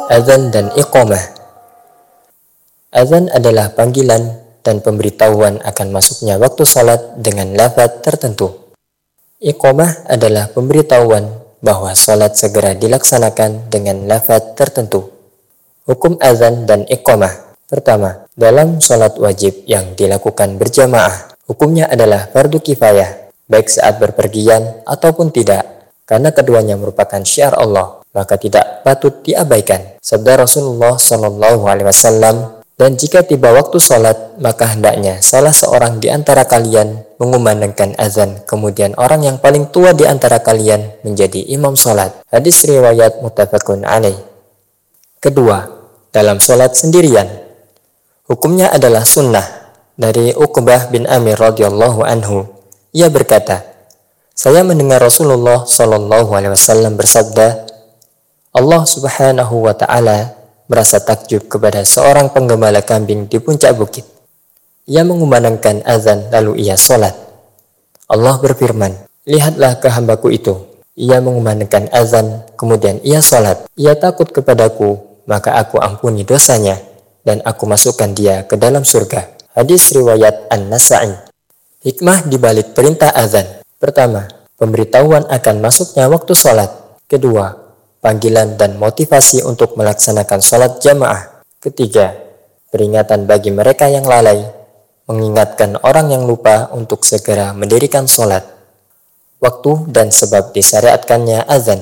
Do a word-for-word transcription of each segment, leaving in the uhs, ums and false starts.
Azan dan iqamah. Azan adalah panggilan dan pemberitahuan akan masuknya waktu salat dengan lafaz tertentu. Iqamah adalah pemberitahuan bahwa salat segera dilaksanakan dengan lafaz tertentu. Hukum azan dan iqamah. Pertama, dalam salat wajib yang dilakukan berjamaah, hukumnya adalah fardu kifayah, baik saat berpergian ataupun tidak, karena keduanya merupakan syiar Allah, maka tidak patut diabaikan. Sabda Rasulullah shallallahu alaihi wasallam, dan jika tiba waktu salat, maka hendaknya salah seorang di antara kalian mengumandangkan azan, kemudian orang yang paling tua di antara kalian menjadi imam salat. Hadis riwayat muttafaqun alaih. Kedua, dalam salat sendirian, hukumnya adalah sunnah. Dari Uqbah bin Amir radhiyallahu anhu, ia berkata, saya mendengar Rasulullah shallallahu alaihi wasallam bersabda, Allah subhanahu wa ta'ala merasa takjub kepada seorang penggembala kambing di puncak bukit. Ia mengumandangkan azan lalu ia solat. Allah berfirman, lihatlah ke hambaku itu. Ia mengumandangkan azan, kemudian ia solat. Ia takut kepadaku, maka aku ampuni dosanya, dan aku masukkan dia ke dalam surga. Hadis riwayat An-Nasa'i. Hikmah dibalik perintah azan. Pertama, pemberitahuan akan masuknya waktu solat. Kedua, panggilan dan motivasi untuk melaksanakan sholat jamaah. Ketiga, peringatan bagi mereka yang lalai, mengingatkan orang yang lupa untuk segera mendirikan sholat. Waktu dan sebab disyariatkannya azan.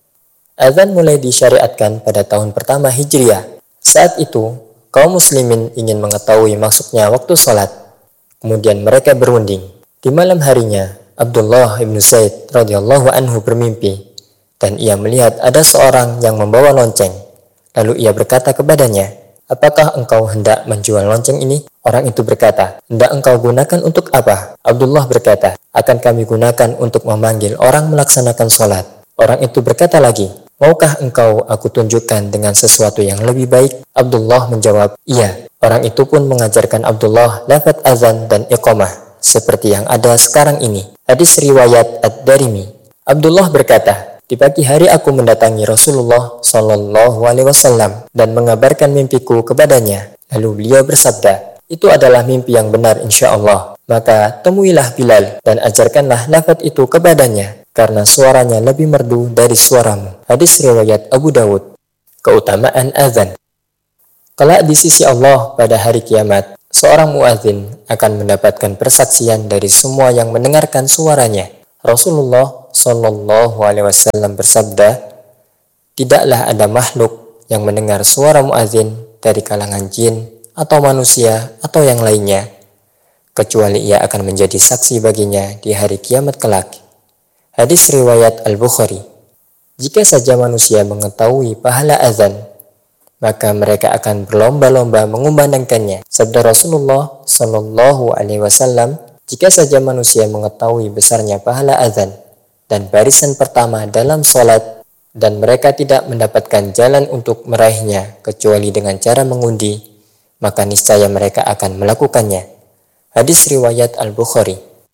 Azan mulai disyariatkan pada tahun pertama Hijriah. Saat itu, kaum muslimin ingin mengetahui masuknya waktu sholat. Kemudian mereka berunding. Di malam harinya, Abdullah ibn Zaid radhiyallahu anhu bermimpi, dan ia melihat ada seorang yang membawa lonceng. Lalu ia berkata kepadanya, apakah engkau hendak menjual lonceng ini? Orang itu berkata, hendak engkau gunakan untuk apa? Abdullah berkata, akan kami gunakan untuk memanggil orang melaksanakan sholat. Orang itu berkata lagi, maukah engkau aku tunjukkan dengan sesuatu yang lebih baik? Abdullah menjawab, iya. Orang itu pun mengajarkan Abdullah lafaz azan dan iqamah, seperti yang ada sekarang ini. Hadis riwayat Ad-Darimi. Abdullah berkata, di pagi hari aku mendatangi Rasulullah shallallahu alaihi wasallam dan mengabarkan mimpiku kepadanya. Lalu beliau bersabda, itu adalah mimpi yang benar insya Allah. Maka temuilah Bilal dan ajarkanlah lafaz itu kepadanya, karena suaranya lebih merdu dari suaramu. Hadis riwayat Abu Dawud. Keutamaan azan. Kelak di sisi Allah pada hari kiamat, seorang muadzin akan mendapatkan persaksian dari semua yang mendengarkan suaranya. Rasulullah Shallallahu Alaihi Wasallam bersabda, tidaklah ada makhluk yang mendengar suara muazin dari kalangan jin atau manusia atau yang lainnya, kecuali ia akan menjadi saksi baginya di hari kiamat kelak. Hadis riwayat Al-Bukhari. Jika saja manusia mengetahui pahala azan, maka mereka akan berlomba-lomba mengumandangkannya. Sabda Rasulullah Shallallahu Alaihi Wasallam, jika saja manusia mengetahui besarnya pahala azan dan barisan pertama dalam sholat, dan mereka tidak mendapatkan jalan untuk meraihnya kecuali dengan cara mengundi, maka niscaya mereka akan melakukannya. Hadis riwayat Al-Bukhari.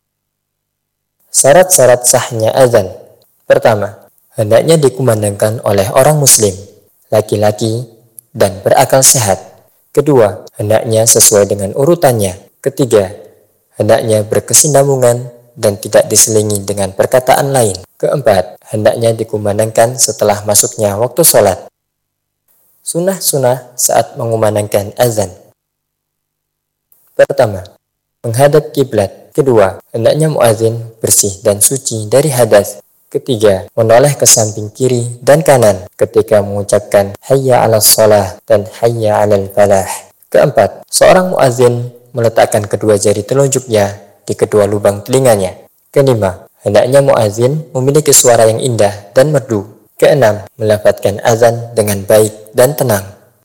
Syarat-syarat sahnya azan. Pertama, hendaknya dikumandangkan oleh orang muslim, laki-laki dan berakal sehat. Kedua, hendaknya sesuai dengan urutannya. Ketiga, hendaknya berkesinambungan dan tidak diselingi dengan perkataan lain. Keempat, hendaknya dikumandangkan setelah masuknya waktu sholat. Sunnah-sunnah saat mengumandangkan azan. Pertama, menghadap kiblat. Kedua, hendaknya muazin bersih dan suci dari hadas. Ketiga, menoleh ke samping kiri dan kanan ketika mengucapkan hayya 'alas shalah dan hayya 'alal falah. Keempat, seorang muazin meletakkan kedua jari telunjuknya di kedua lubang telinganya. Kelima, hendaknya muazin memiliki suara yang indah dan merdu. Keenam, melafadzkan azan dengan baik dan tenang.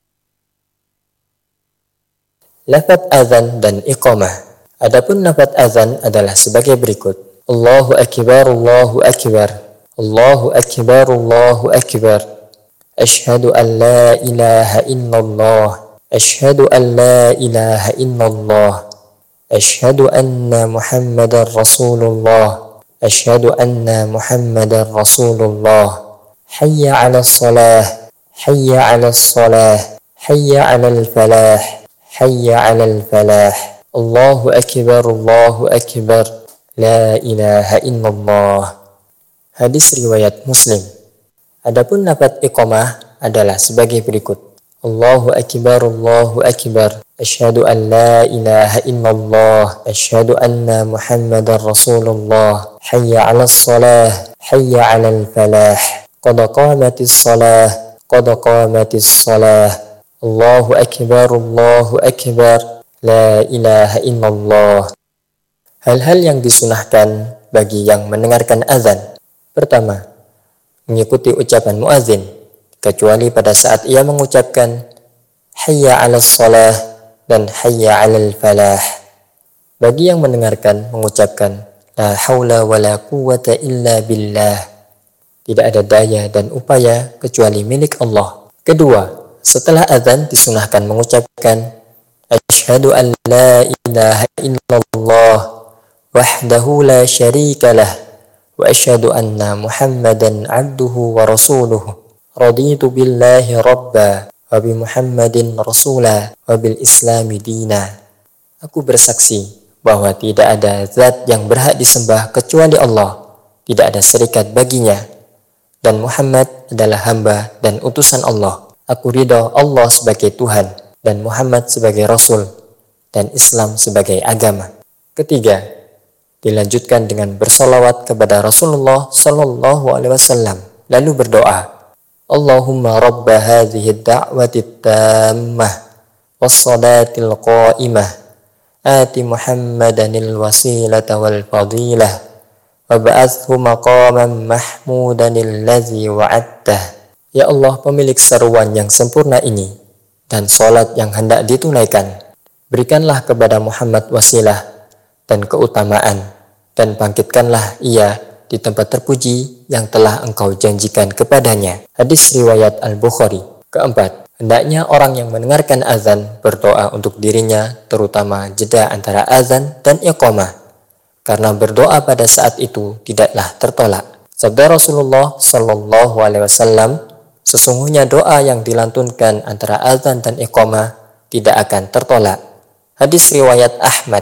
Lafaz azan dan iqamah. Adapun lafaz azan adalah sebagai berikut. Allahu akbar, Allahu akbar, Allahu akbar, Allahu akbar. Asyhadu an la ilaha illallah. Asyhadu an la ilaha illallah. Asyhadu anna Muhammadar Rasulullah. Asyhadu anna Muhammadar Rasulullah. Hayya 'alas shalah. hayya 'alas shalah, hayya 'alal falah, hayya 'alal falah. Allahu akbar, Allahu akbar, la ilaha illallah. Hadis riwayat Muslim. Adapun lafaz iqamah adalah sebagai berikut. Allahu akbar, Allahu akbar, asyhadu an la ilaha illallah, asyhadu anna Muhammadar Rasulullah, hayya 'alas shalah, hayya 'alal falah, qad qamatis shalah, qad qamatis shalah. Allahu akbar, Allahu akbar, la ilaha illallah. Hal-hal yang disunahkan bagi yang mendengarkan azan. Pertama, mengikuti ucapan muazin, kecuali pada saat ia mengucapkan hayya 'alas shalah dan hayya 'alal falah. Bagi yang mendengarkan mengucapkan la haula wala quwwata illa billah. Tidak ada daya dan upaya kecuali milik Allah. Kedua, setelah azan disunahkan mengucapkan asyhadu an la ilaha illallah wahdahu la syarika lah wa asyhadu anna Muhammadan abduhu wa rasuluhu. Raditu billahi rabba wa bi Muhammadin rasula wa bil islami dina. Aku bersaksi bahwa tidak ada zat yang berhak disembah kecuali Allah, tidak ada serikat baginya, dan Muhammad adalah hamba dan utusan Allah. Aku ridha Allah sebagai Tuhan dan Muhammad sebagai Rasul dan Islam sebagai agama. Ketiga, dilanjutkan dengan bersolawat kepada Rasulullah Sallallahu Alaihi Wasallam, lalu berdoa, Allahumma rabba hadhihi da'wati tammah wassalatil qa'imah ati Muhammadanil wasilata wal fadilah wa ba'athu maqaman mahmudanil ladzi wa'adtah. Ya Allah, pemilik seruan yang sempurna ini dan salat yang hendak ditunaikan, berikanlah kepada Muhammad wasilah dan keutamaan, dan bangkitkanlah ia di tempat terpuji yang telah engkau janjikan kepadanya. Hadis riwayat Al-Bukhari. Keempat, hendaknya orang yang mendengarkan azan berdoa untuk dirinya, terutama jeda antara azan dan iqamah, karena berdoa pada saat itu tidaklah tertolak. Sabda Rasulullah Sallallahu Alaihi Wasallam, sesungguhnya doa yang dilantunkan antara azan dan iqamah tidak akan tertolak. Hadis riwayat Ahmad.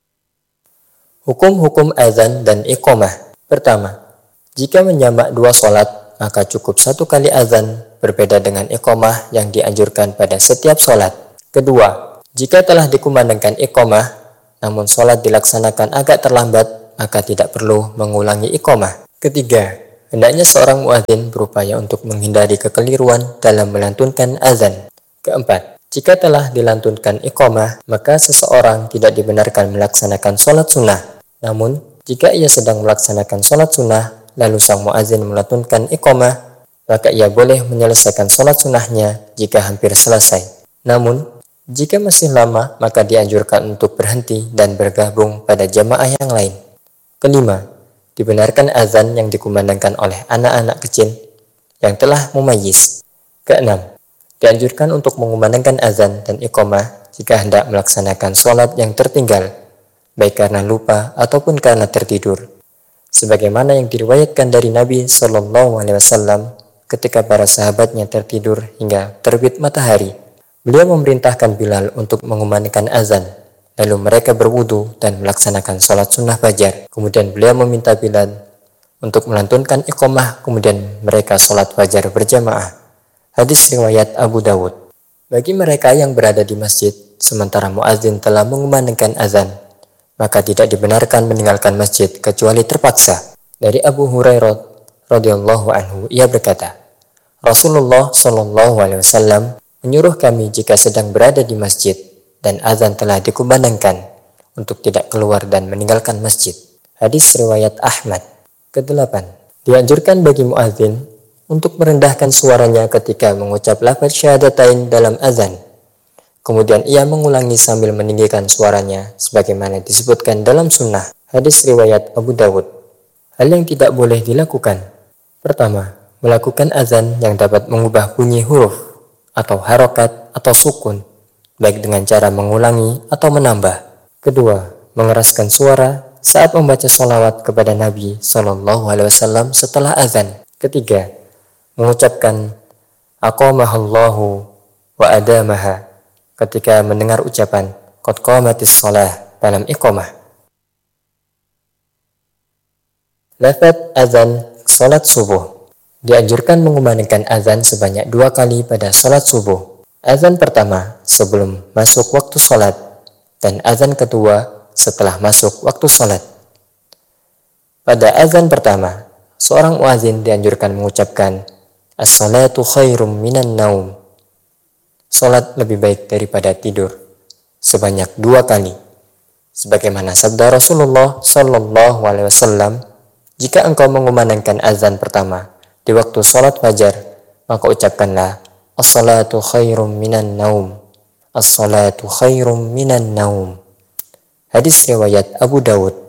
Hukum-hukum azan dan iqamah. Pertama, jika menjamak dua sholat, maka cukup satu kali azan, berbeda dengan iqamah yang dianjurkan pada setiap sholat. Kedua, jika telah dikumandangkan iqamah, namun sholat dilaksanakan agak terlambat, maka tidak perlu mengulangi iqamah. Ketiga, hendaknya seorang muadzin berupaya untuk menghindari kekeliruan dalam melantunkan azan. Keempat, jika telah dilantunkan iqamah, maka seseorang tidak dibenarkan melaksanakan sholat sunnah. Namun, jika ia sedang melaksanakan sholat sunnah, lalu sang muadzin melantunkan iqamah, maka ia boleh menyelesaikan sholat sunnahnya jika hampir selesai. Namun, jika masih lama, maka dianjurkan untuk berhenti dan bergabung pada jamaah yang lain. Kelima, dibenarkan azan yang dikumandangkan oleh anak-anak kecil yang telah mumayyiz. Keenam, dianjurkan untuk mengumandangkan azan dan iqamah jika hendak melaksanakan sholat yang tertinggal, baik karena lupa ataupun karena tertidur. Sebagaimana yang diriwayatkan dari Nabi Sallallahu Alaihi Wasallam ketika para sahabatnya tertidur hingga terbit matahari. Beliau memerintahkan Bilal untuk mengumandangkan azan, lalu mereka berwudu dan melaksanakan sholat sunnah fajar. Kemudian beliau meminta Bilal untuk melantunkan iqamah, kemudian mereka sholat fajar berjamaah. Hadis riwayat Abu Dawud. Bagi mereka yang berada di masjid sementara muadzin telah mengumandangkan azan, maka tidak dibenarkan meninggalkan masjid kecuali terpaksa. Dari Abu Hurairah radhiyallahu anhu, ia berkata, Rasulullah Shallallahu Alaihi Wasallam menyuruh kami jika sedang berada di masjid dan azan telah dikumandangkan untuk tidak keluar dan meninggalkan masjid. Hadis riwayat Ahmad. Kedelapan, dianjurkan bagi muadzin untuk merendahkan suaranya ketika mengucap lafaz syahadatain dalam azan. Kemudian ia mengulangi sambil meninggikan suaranya sebagaimana disebutkan dalam sunnah. Hadis riwayat Abu Dawud. Hal yang tidak boleh dilakukan. Pertama, melakukan azan yang dapat mengubah bunyi huruf atau harokat atau sukun, baik dengan cara mengulangi atau menambah. Kedua, mengeraskan suara saat membaca sholawat kepada Nabi Sallallahu Alaihi Wasallam setelah azan. Ketiga, mengucapkan aqamahallahu wa adamaha, ketika mendengar ucapan qad qamatis shalah dalam iqamah. Lafaz azan salat subuh. Dianjurkan mengumandangkan azan sebanyak dua kali pada salat subuh. Azan pertama sebelum masuk waktu salat dan azan kedua setelah masuk waktu salat. Pada azan pertama, seorang muadzin dianjurkan mengucapkan as-salatu khairum minan naum. Salat lebih baik daripada tidur sebanyak dua kali. Sebagaimana sabda Rasulullah sallallahu alaihi wasallam, jika engkau mengumandangkan azan pertama di waktu salat fajar, maka ucapkanlah as-salatu khairum minan naum. As-salatu khairum minan naum. Hadis riwayat Abu Dawud.